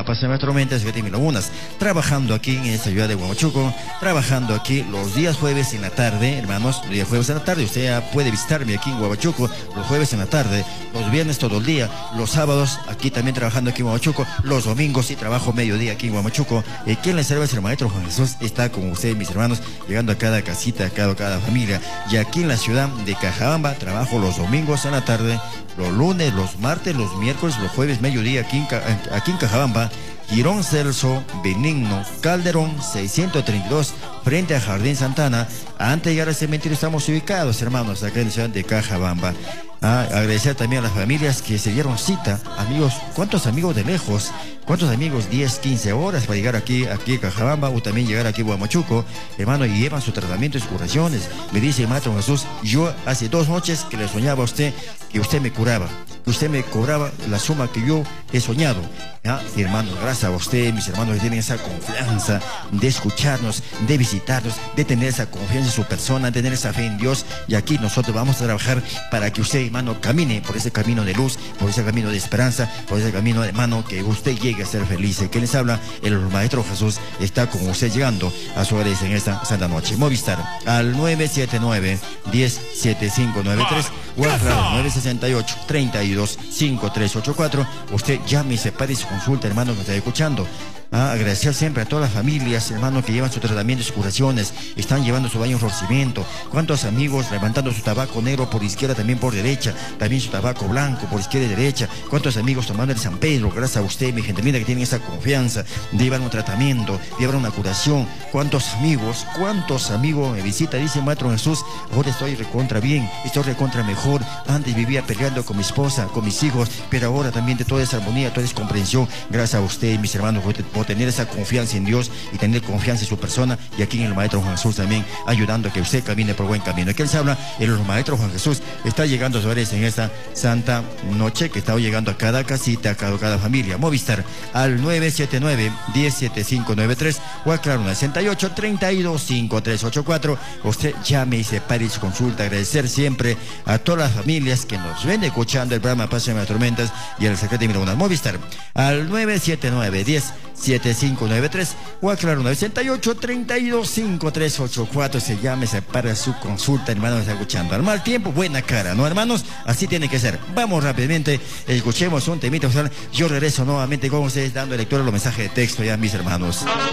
Apasionado Tormentas, Lagunas, trabajando aquí en esta ciudad de Huamachuco, trabajando aquí los días jueves en la tarde, hermanos, los días jueves en la tarde. Usted ya puede visitarme aquí en Huamachuco los jueves en la tarde, los viernes todo el día, los sábados aquí también trabajando aquí en Huamachuco, los domingos sí trabajo mediodía aquí en Huamachuco. Quien les serve es el maestro Juan Jesús, está con ustedes, mis hermanos, llegando a cada casita, a cada familia. Y aquí en la ciudad de Cajabamba trabajo los domingos en la tarde, los lunes, los martes, los miércoles, los jueves mediodía aquí en Cajabamba. Girón Celso Benigno Calderón 632, frente a Jardín Santana. Antes de llegar al cementerio estamos ubicados, hermanos, acá en la ciudad de Cajabamba. Agradecer también a las familias que se dieron cita. Amigos, ¿cuántos amigos de lejos? ¿Cuántos amigos? 10, 15 horas para llegar aquí a Cajabamba, o también llegar aquí a Huamachuco, hermano, y llevan su tratamiento y sus curaciones. Me dice el Maestro Jesús, yo hace 2 noches que le soñaba a usted que usted me curaba, que usted me cobraba la suma que yo he soñado. Hermano, gracias a usted, mis hermanos, que tienen esa confianza de escucharnos, de visitarnos, de tener esa confianza en su persona, de tener esa fe en Dios. Y aquí nosotros vamos a trabajar para que usted, hermano, camine por ese camino de luz, por ese camino de esperanza, por ese camino, hermano, que usted llegue a ser feliz. Que les habla, el Maestro Jesús está con usted llegando a su hogar en esta santa noche. Movistar al 979-107593 o al 968-325384. Usted llame y separe su consulta, hermano, que está escuchando. Agradecer siempre a todas las familias, hermanos, que llevan su tratamiento y sus curaciones, están llevando su baño en florcimiento. ¿Cuántos amigos levantando su tabaco negro por izquierda, también por derecha? También su tabaco blanco por izquierda y derecha. ¿Cuántos amigos tomando el San Pedro? Gracias a usted, mi gente linda, que tienen esa confianza de llevar un tratamiento, de llevar una curación. ¿Cuántos amigos me visitan? Dice el Maestro Jesús, ahora estoy recontra bien, estoy recontra mejor. Antes vivía peleando con mi esposa, con mis hijos, pero ahora también de toda esa armonía, toda esa comprensión. Gracias a usted, mis hermanos, por tener esa confianza en Dios y tener confianza en su persona, y aquí en el Maestro Juan Jesús también ayudando a que usted camine por buen camino. Aquí se habla, el Maestro Juan Jesús está llegando a sus hogares en esta santa noche, que está llegando a cada casita, a cada familia. Movistar al 979-107593 o al claro 68-325384. Usted llame y separe su consulta. Agradecer siempre a todas las familias que nos ven escuchando el programa Pasión de las Tormentas y al secreto de Mirabunas. Movistar al 979-107593 o al claro 968-325384. Se llame, se para su consulta, hermanos, está escuchando. Al mal tiempo, buena cara, ¿no, hermanos? Así tiene que ser. Vamos rápidamente, escuchemos un temita. Yo regreso nuevamente con ustedes dando lectura a los mensajes de texto, ya, mis hermanos.